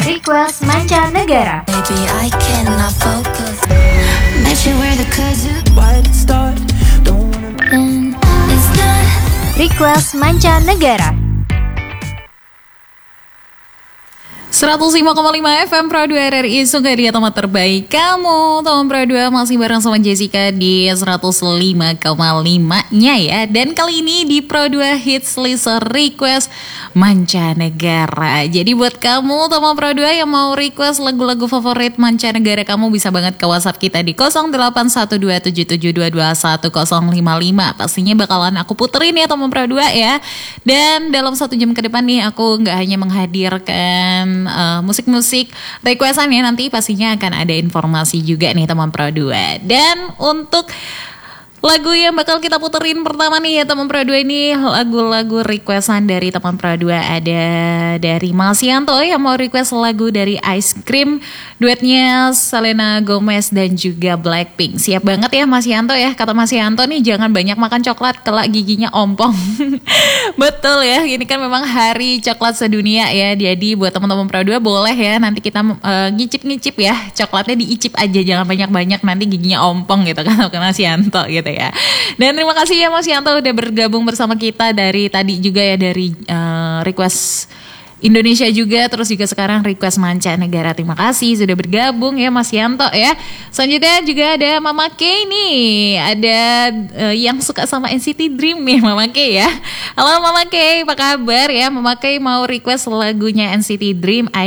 Request Mancanegara. Baby, I cannot focus. Met you where the could Why did it start? Don't wanna it's not. Request Mancanegara. 105,5 FM Pro 2 RRI Sungai dia teman terbaik kamu. Teman Pro 2 masih bareng sama Jessica di 105,5-nya ya. Dan kali ini di Pro 2 Hits List Request Mancanegara. Jadi buat kamu teman Pro 2 yang mau request lagu-lagu favorit mancanegara, kamu bisa banget ke WhatsApp kita di 081277221055. Pastinya bakalan aku puterin ya teman Pro 2 ya. Dan dalam 1 jam ke depan nih aku gak hanya menghadirkan musik-musik requestan ya, nanti pastinya akan ada informasi juga nih teman Pro 2. Dan untuk lagu yang bakal kita puterin pertama nih ya teman Pro 2, ini lagu-lagu requestan dari teman Pro 2. Ada dari Mas Yanto yang mau request lagu dari Ice Cream, duetnya Selena Gomez dan juga Blackpink. Siap banget ya Mas Yanto ya. Kata Mas Yanto nih, jangan banyak makan coklat kelak giginya ompong. Betul ya, ini kan memang hari coklat sedunia ya. Jadi buat teman-teman Pro 2 boleh ya nanti kita ngicip-ngicip ya. Coklatnya diicip aja, jangan banyak-banyak nanti giginya ompong gitu kan Mas Yanto gitu ya. Dan terima kasih ya Mas Yanto udah bergabung bersama kita dari tadi juga ya, dari request Indonesia juga, terus juga sekarang request mancanegara. Terima kasih sudah bergabung ya Mas Yanto ya. Selanjutnya juga ada Mama K nih, ada yang suka sama NCT Dream nih Mama K ya. Halo Mama K, apa kabar ya? Mama K mau request lagunya NCT Dream